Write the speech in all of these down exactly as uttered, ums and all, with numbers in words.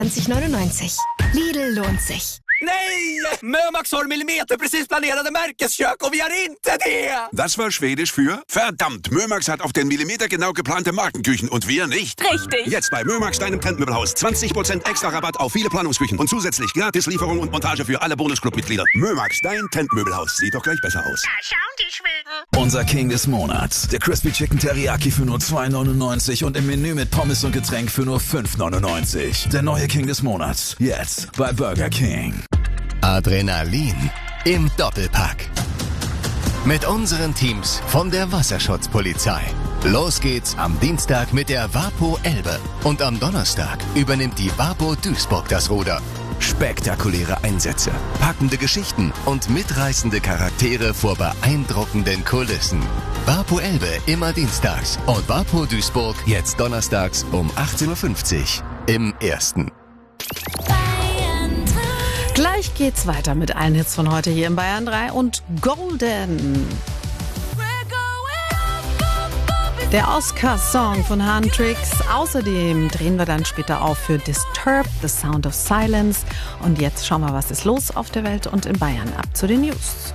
zwanzig neunundneunzig. Lidl lohnt sich. Nej! Mömax har millimeterprecis planerade Märkeskök och vi har inte det! Das war Schwedisch für verdammt, Mömax hat auf den Millimeter genau geplante Markenküchen und wir nicht. Richtig. Jetzt bei Mömax, deinem Trendmöbelhaus. zwanzig Prozent extra Rabatt auf viele Planungsküchen und zusätzlich Gratislieferung und Montage für alle Bonusclub-Mitglieder. Mömax, dein Trendmöbelhaus. Sieht doch gleich besser aus. Da schauen die Schweden. Unser King des Monats. Der Crispy Chicken Teriyaki für nur zwei neunundneunzig und im Menü mit Pommes und Getränk für nur fünf neunundneunzig. Der neue King des Monats. Jetzt bei Burger King. Adrenalin im Doppelpack. Mit unseren Teams von der Wasserschutzpolizei. Los geht's am Dienstag mit der Vapo Elbe. Und am Donnerstag übernimmt die Vapo Duisburg das Ruder. Spektakuläre Einsätze, packende Geschichten und mitreißende Charaktere vor beeindruckenden Kulissen. Vapo Elbe immer dienstags und Vapo Duisburg jetzt donnerstags um achtzehn Uhr fünfzig im Ersten. Gleich geht's weiter mit allen Hits von heute hier in Bayern drei und Golden. Der Oscar-Song von Huntrix. Außerdem drehen wir dann später auf für Disturbed, The Sound of Silence. Und jetzt schauen wir, was ist los auf der Welt und in Bayern. Ab zu den News.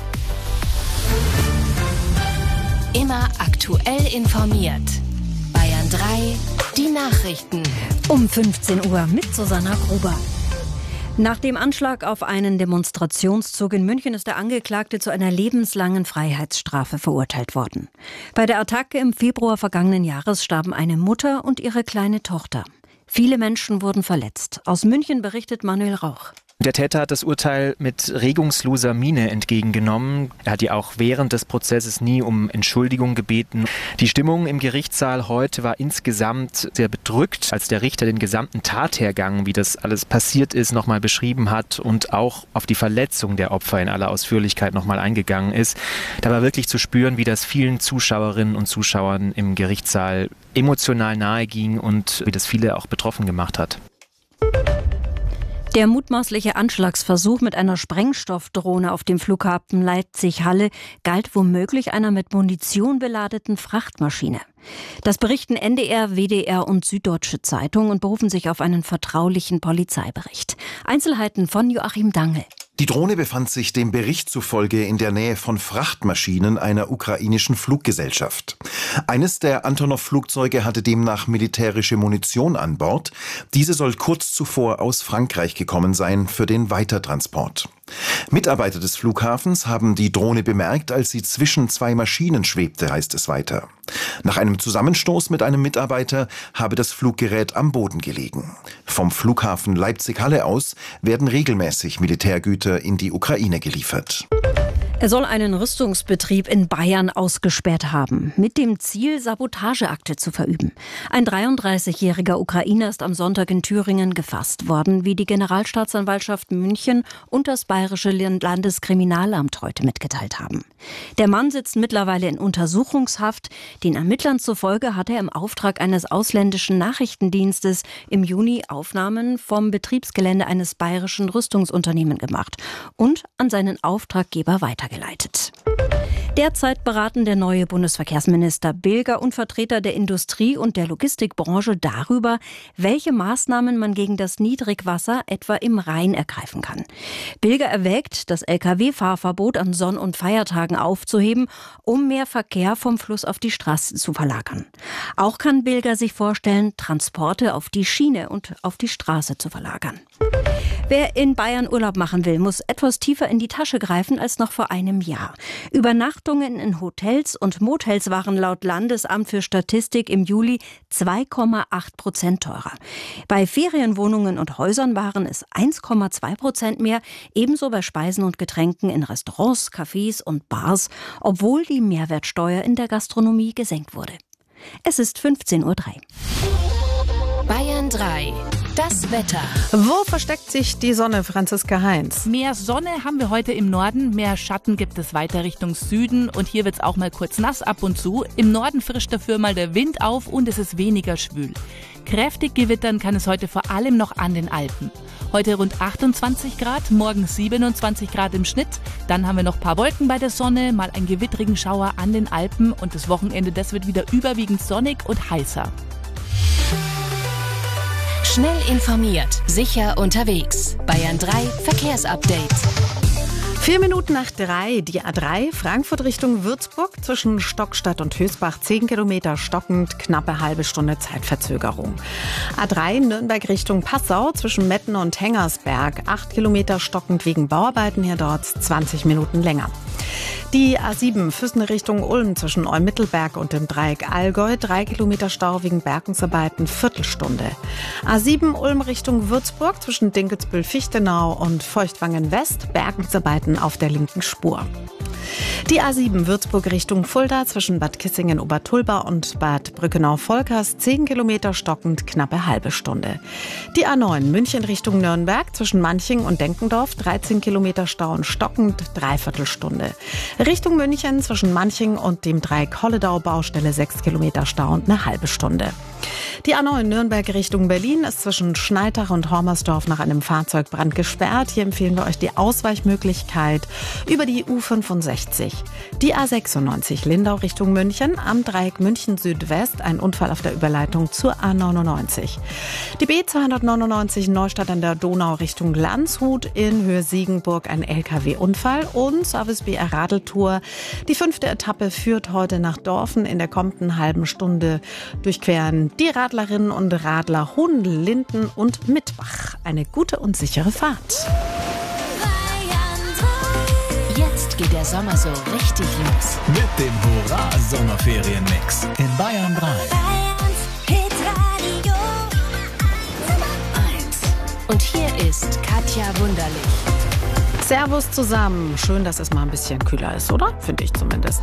Immer aktuell informiert. Bayern drei, die Nachrichten. Um fünfzehn Uhr mit Susanna Gruber. Nach dem Anschlag auf einen Demonstrationszug in München ist der Angeklagte zu einer lebenslangen Freiheitsstrafe verurteilt worden. Bei der Attacke im Februar vergangenen Jahres starben eine Mutter und ihre kleine Tochter. Viele Menschen wurden verletzt. Aus München berichtet Manuel Rauch. Der Täter hat das Urteil mit regungsloser Miene entgegengenommen. Er hat ja auch während des Prozesses nie um Entschuldigung gebeten. Die Stimmung im Gerichtssaal heute war insgesamt sehr bedrückt, als der Richter den gesamten Tathergang, wie das alles passiert ist, nochmal beschrieben hat und auch auf die Verletzung der Opfer in aller Ausführlichkeit nochmal eingegangen ist. Da war wirklich zu spüren, wie das vielen Zuschauerinnen und Zuschauern im Gerichtssaal emotional nahe ging und wie das viele auch betroffen gemacht hat. Der mutmaßliche Anschlagsversuch mit einer Sprengstoffdrohne auf dem Flughafen Leipzig-Halle galt womöglich einer mit Munition beladeten Frachtmaschine. Das berichten N D R, W D R und Süddeutsche Zeitung und berufen sich auf einen vertraulichen Polizeibericht. Einzelheiten von Joachim Dangel. Die Drohne befand sich dem Bericht zufolge in der Nähe von Frachtmaschinen einer ukrainischen Fluggesellschaft. Eines der Antonov-Flugzeuge hatte demnach militärische Munition an Bord. Diese soll kurz zuvor aus Frankreich gekommen sein für den Weitertransport. Mitarbeiter des Flughafens haben die Drohne bemerkt, als sie zwischen zwei Maschinen schwebte, heißt es weiter. Nach einem Zusammenstoß mit einem Mitarbeiter habe das Fluggerät am Boden gelegen. Vom Flughafen Leipzig-Halle aus werden regelmäßig Militärgüter in die Ukraine geliefert. Er soll einen Rüstungsbetrieb in Bayern ausgesperrt haben, mit dem Ziel, Sabotageakte zu verüben. Ein dreiunddreißigjähriger Ukrainer ist am Sonntag in Thüringen gefasst worden, wie die Generalstaatsanwaltschaft München und das Bayerische Landeskriminalamt heute mitgeteilt haben. Der Mann sitzt mittlerweile in Untersuchungshaft. Den Ermittlern zufolge hat er im Auftrag eines ausländischen Nachrichtendienstes im Juni Aufnahmen vom Betriebsgelände eines bayerischen Rüstungsunternehmens gemacht und an seinen Auftraggeber weitergeleitet. Derzeit beraten der neue Bundesverkehrsminister Bilger und Vertreter der Industrie und der Logistikbranche darüber, welche Maßnahmen man gegen das Niedrigwasser etwa im Rhein ergreifen kann. Bilger erwägt, das L K W-Fahrverbot an Sonn- und Feiertagen aufzuheben, um mehr Verkehr vom Fluss auf die Straße zu verlagern. Auch kann Bilger sich vorstellen, Transporte auf die Schiene und auf die Straße zu verlagern. Wer in Bayern Urlaub machen will, muss etwas tiefer in die Tasche greifen als noch vor einem Jahr. Übernachtungen in Hotels und Motels waren laut Landesamt für Statistik im Juli zwei Komma acht Prozent teurer. Bei Ferienwohnungen und Häusern waren es eins Komma zwei Prozent mehr, ebenso bei Speisen und Getränken in Restaurants, Cafés und Bars, obwohl die Mehrwertsteuer in der Gastronomie gesenkt wurde. Es ist fünfzehn Uhr drei. Bayern drei. Das Wetter. Wo versteckt sich die Sonne, Franziska Heinz? Mehr Sonne haben wir heute im Norden, mehr Schatten gibt es weiter Richtung Süden und hier wird es auch mal kurz nass ab und zu. Im Norden frischt dafür mal der Wind auf und es ist weniger schwül. Kräftig gewittern kann es heute vor allem noch an den Alpen. Heute rund achtundzwanzig Grad, morgen siebenundzwanzig Grad im Schnitt. Dann haben wir noch ein paar Wolken bei der Sonne, mal einen gewittrigen Schauer an den Alpen und das Wochenende, das wird wieder überwiegend sonnig und heißer. Schnell informiert, sicher unterwegs. Bayern drei Verkehrsupdate. Vier Minuten nach drei, die A drei, Frankfurt Richtung Würzburg, zwischen Stockstadt und Hösbach, zehn Kilometer stockend, knappe halbe Stunde Zeitverzögerung. A drei, Nürnberg Richtung Passau, zwischen Metten und Hengersberg, acht Kilometer stockend wegen Bauarbeiten hier dort, zwanzig Minuten länger. Die A sieben, Füssen Richtung Ulm, zwischen Eumittelberg und dem Dreieck Allgäu, drei Kilometer Stau wegen Bergungsarbeiten, Viertelstunde. A sieben, Ulm Richtung Würzburg, zwischen Dinkelsbühl-Fichtenau und Feuchtwangen West, Bergungsarbeiten auf der linken Spur. Die A sieben Würzburg Richtung Fulda, zwischen Bad Kissingen-Obertulba und Bad Brückenau-Volkers, zehn Kilometer stockend, knappe halbe Stunde. Die A neun München Richtung Nürnberg, zwischen Manching und Denkendorf, dreizehn Kilometer Stau und stockend, dreiviertel Stunde. Richtung München, zwischen Manching und dem Dreieck Holledau, Baustelle, sechs Kilometer Stau und eine halbe Stunde. Die A neun Nürnberg Richtung Berlin ist zwischen Schneitach und Hormersdorf nach einem Fahrzeugbrand gesperrt. Hier empfehlen wir euch die Ausweichmöglichkeit über die U fünfundsechzig. Die A sechsundneunzig Lindau Richtung München, am Dreieck München Südwest, ein Unfall auf der Überleitung zur A neunundneunzig. Die B zweihundertneunundneunzig Neustadt an der Donau Richtung Landshut, in Höhe Siegenburg ein L K W-Unfall und Service B R Radeltour. Die fünfte Etappe führt heute nach Dorfen. In der kommenden halben Stunde durchqueren die Radlerinnen und Radler Hundel, Linden und Mittbach. Eine gute und sichere Fahrt. Jetzt geht der Sommer so richtig los. Mit dem Hurra-Sommerferien-Mix in Bayern drei. Und hier ist Katja Wunderlich. Servus zusammen. Schön, dass es mal ein bisschen kühler ist, oder? Finde ich zumindest.